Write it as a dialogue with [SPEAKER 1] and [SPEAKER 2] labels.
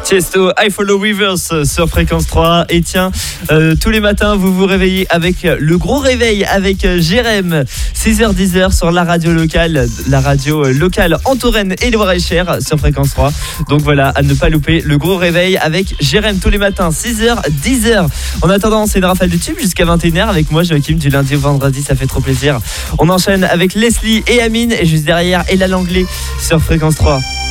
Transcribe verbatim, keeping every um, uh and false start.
[SPEAKER 1] Tiesto, I Follow Rivers sur Fréquence trois. Et tiens, euh, tous les matins, vous vous réveillez avec le gros réveil avec Jérém. six heures dix sur la radio locale, la radio locale en Touraine et Loir-et-Cher sur Fréquence trois. Donc voilà, à ne pas louper le gros réveil avec Jérém tous les matins, six heures dix. En attendant, c'est une rafale du tube jusqu'à vingt et une heures avec moi, Joachim, du lundi au vendredi, ça fait trop plaisir. On enchaîne avec Leslie et Amine et juste derrière, Ella Langlais sur Fréquence trois.